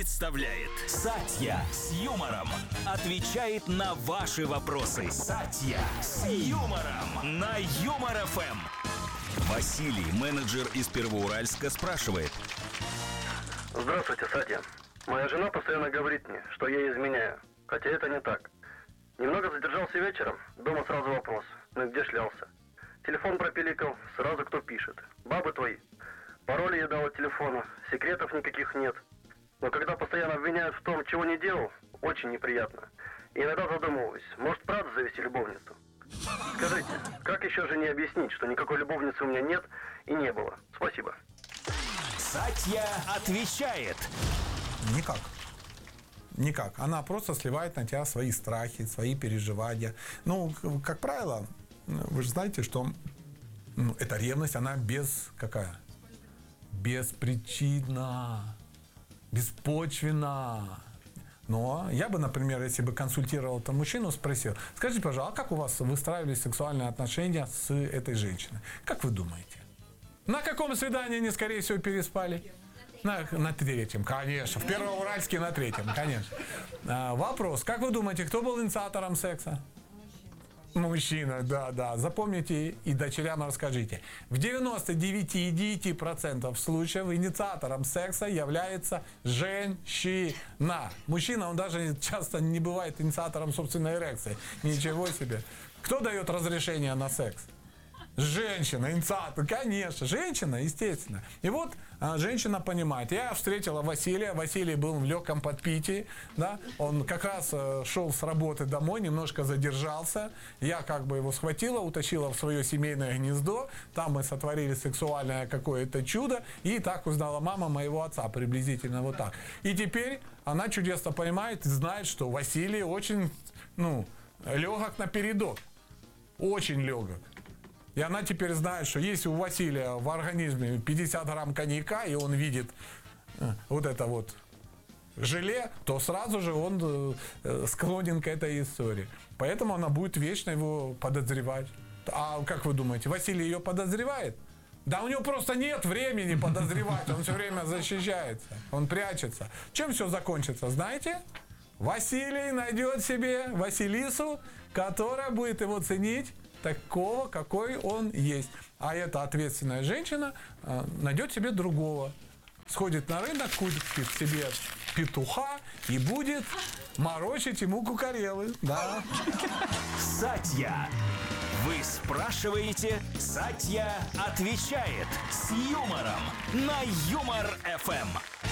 Представляет Сатья с юмором. Отвечает на ваши вопросы. Сатья с юмором на Юмор ФМ. Василий, менеджер из Первоуральска, спрашивает. Здравствуйте, Сатья. Моя жена постоянно говорит мне, что я ей изменяю. Хотя это не так. Немного задержался вечером, дома сразу вопрос. Ну и где шлялся? Телефон пропиликал, сразу кто пишет. Бабы твои. Пароли я дал от телефона, секретов никаких нет. Но когда постоянно обвиняют в том, чего не делал, очень неприятно. И иногда задумываюсь, может, правда завести любовницу? Скажите, как еще жене объяснить, что никакой любовницы у меня нет и не было? Спасибо. Сатья отвечает. Никак. Она просто сливает на тебя свои страхи, свои переживания. Ну, как правило, вы же знаете, что эта ревность, она беспричинна, беспочвенна. Но я бы, например, если бы консультировал этого мужчину, спросил: скажите, пожалуйста, а как у вас выстраивались сексуальные отношения с этой женщиной? Как вы думаете? На каком свидании они, скорее всего, переспали? На третьем, конечно. В Первоуральске на третьем, конечно. Вопрос. Как вы думаете, кто был инициатором секса? Мужчина, да. Запомните и дочерям расскажите. В 99,9% случаев инициатором секса является женщина. Мужчина, он даже часто не бывает инициатором собственной эрекции. Ничего себе. Кто дает разрешение на секс? Женщина, инициатор, конечно, женщина, естественно. И вот женщина понимает. Я встретила Василия. Василий был в легком подпитии, да? Он как раз шел с работы домой, немножко задержался. Я как бы его схватила, утащила в свое семейное гнездо. Там мы сотворили сексуальное какое-то чудо. И так узнала мама моего отца, приблизительно вот так. И теперь она чудесно понимает и знает, что Василий очень, легок на передок. Очень легок. И она теперь знает, что если у Василия в организме 50 грамм коньяка, и он видит вот это вот желе, то сразу же он склонен к этой истории. Поэтому она будет вечно его подозревать. А как вы думаете, Василий ее подозревает? Да у него просто нет времени подозревать, он все время защищается, он прячется. Чем все закончится, знаете? Василий найдет себе Василису, которая будет его ценить такого, какой он есть. А эта ответственная женщина найдет себе другого. Сходит на рынок, купит себе петуха и будет морочить ему кукарелы. Да. Сатья. Вы спрашиваете, Сатья отвечает с юмором на Юмор ФМ.